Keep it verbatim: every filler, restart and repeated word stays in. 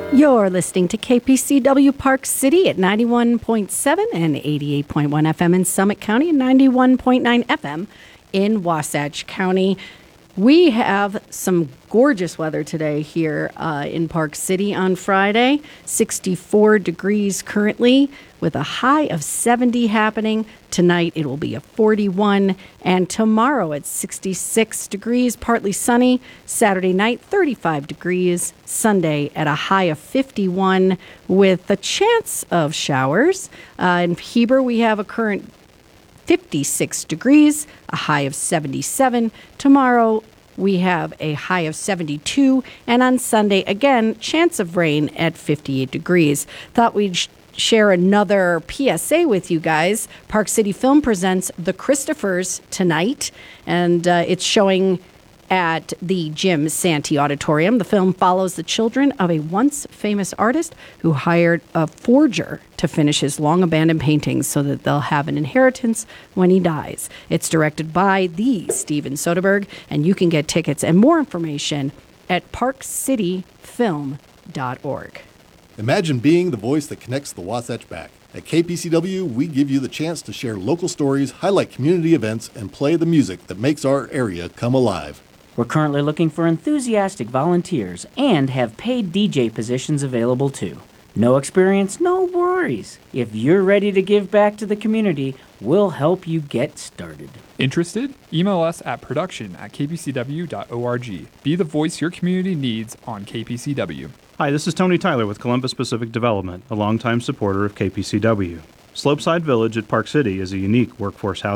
You're listening to K P C W Park City at ninety-one point seven and eighty-eight point one F M in Summit County and ninety-one point nine F M in Wasatch County. We have some gorgeous weather today here uh, in Park City on Friday. sixty-four degrees currently with a high of seventy happening. Tonight it will be a forty-one, and tomorrow it's sixty-six degrees, partly sunny. Saturday night, thirty-five degrees. Sunday at a high of fifty-one with a chance of showers. Uh, in Heber, we have a current fifty-six degrees, a high of seventy-seven. Tomorrow we have a high of seventy-two, and on Sunday again, chance of rain at fifty-eight degrees. Thought we'd sh- share another P S A with you guys. Park City Film presents The Christophers tonight, and uh, it's showing at the Jim Santee Auditorium. The film follows the children of a once famous artist who hired a forger to finish his long-abandoned paintings so that they'll have an inheritance when he dies. It's directed by the Steven Soderbergh, and you can get tickets and more information at park city film dot org. Imagine being the voice that connects the Wasatch back. At K P C W, we give you the chance to share local stories, highlight community events, and play the music that makes our area come alive. We're currently looking for enthusiastic volunteers and have paid D J positions available too. No experience, no worries. If you're ready to give back to the community, we'll help you get started. Interested? Email us at production at k p c w dot org. Be the voice your community needs on K P C W. Hi, this is Tony Tyler with Columbus Pacific Development, a longtime supporter of K P C W. Slopeside Village at Park City is a unique workforce housing